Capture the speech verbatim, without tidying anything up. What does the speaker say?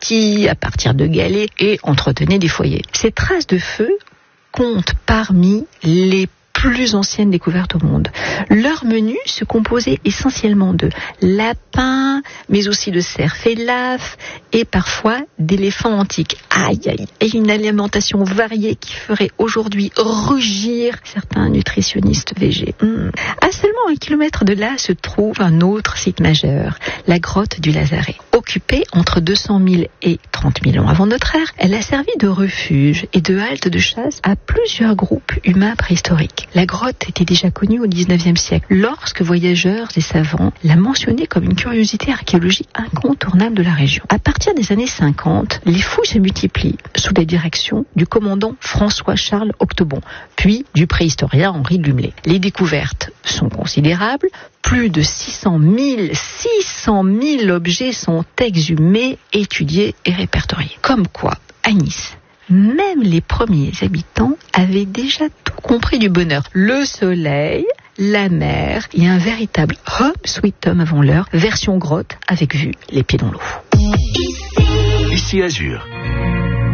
outils à partir de galets et entretenaient des foyers. Ces traces de feu comptent parmi les plus anciennes découvertes au monde. Leur menu se composait essentiellement de lapins, mais aussi de cerfs et lafs, et parfois d'éléphants antiques. Aïe, aïe, et une alimentation variée qui ferait aujourd'hui rugir certains nutritionnistes végés. Mmh. À seulement un kilomètre de là se trouve un autre site majeur, la grotte du Lazaret. Occupée entre deux cent mille et trente mille ans avant notre ère, elle a servi de refuge et de halte de chasse à plusieurs groupes humains préhistoriques. La grotte était déjà connue au dix-neuvième siècle, lorsque voyageurs et savants la mentionnaient comme une curiosité archéologique incontournable de la région. À partir des années cinquante, les fouilles se multiplient sous la direction du commandant François-Charles Octobon, puis du préhistorien Henri Lumley. Les découvertes sont considérables. Plus de six cent mille, six cent mille objets sont exhumés, étudiés et répertoriés. Comme quoi, à Nice, même les premiers habitants avaient déjà tout compris du bonheur. Le soleil, la mer et un véritable home sweet home avant l'heure, version grotte avec vue les pieds dans l'eau. Ici Azur.